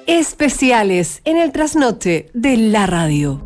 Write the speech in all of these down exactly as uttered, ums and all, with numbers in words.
Especiales en el trasnoche de la radio.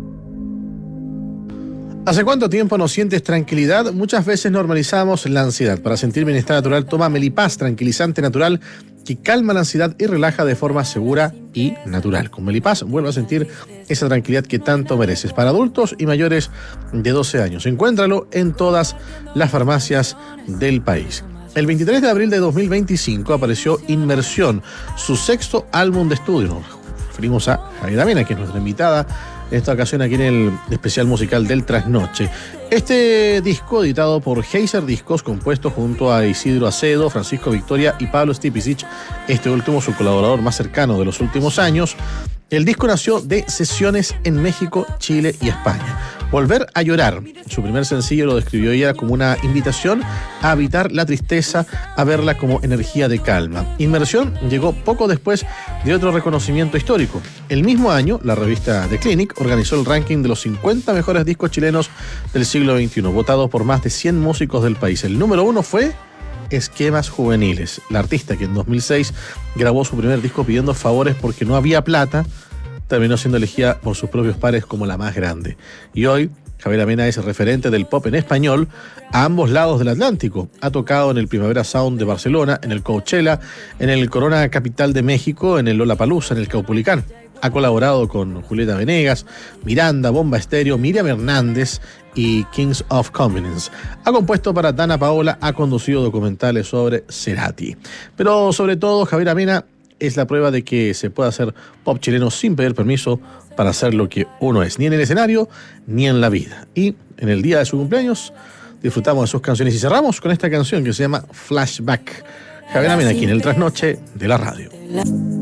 ¿Hace cuánto tiempo no sientes tranquilidad? Muchas veces normalizamos la ansiedad. Para sentir bienestar natural, toma Melipaz, tranquilizante natural que calma la ansiedad y relaja de forma segura y natural. Con Melipaz vuelve a sentir esa tranquilidad que tanto mereces. Para adultos y mayores de doce años. Encuéntralo en todas las farmacias del país. El veintitrés de abril de dos mil veinticinco apareció Inmersión, su sexto álbum de estudio. Nos referimos a Javiera Mena, que es nuestra invitada en esta ocasión aquí en el especial musical del Trasnoche. Este disco, editado por Heiser Discos, compuesto junto a Isidro Acedo, Francisco Victoria y Pablo Stipicic, este último su colaborador más cercano de los últimos años. El disco nació de sesiones en México, Chile y España. Volver a llorar, su primer sencillo, lo describió ella como una invitación a evitar la tristeza, a verla como energía de calma. Inmersión llegó poco después de otro reconocimiento histórico. El mismo año, la revista The Clinic organizó el ranking de los cincuenta mejores discos chilenos del siglo veintiuno, votado por más de cien músicos del país. El número uno fue Esquemas Juveniles, la artista que en dos mil seis grabó su primer disco pidiendo favores porque no había plata, terminó siendo elegida por sus propios pares como la más grande. Y hoy, Javiera Mena es el referente del pop en español a ambos lados del Atlántico. Ha tocado en el Primavera Sound de Barcelona, en el Coachella, en el Corona Capital de México, en el Lollapalooza, en el Caupolicán. Ha colaborado con Julieta Venegas, Miranda, Bomba Estéreo, Miriam Hernández y Kings of Convenience. Ha compuesto para Dana Paola, ha conducido documentales sobre Cerati. Pero sobre todo, Javiera Mena es la prueba de que se puede hacer pop chileno sin pedir permiso para hacer lo que uno es, ni en el escenario, ni en la vida. Y en el día de su cumpleaños disfrutamos de sus canciones y cerramos con esta canción que se llama Flashback. Javiera Mena aquí en el Trasnoche de la radio.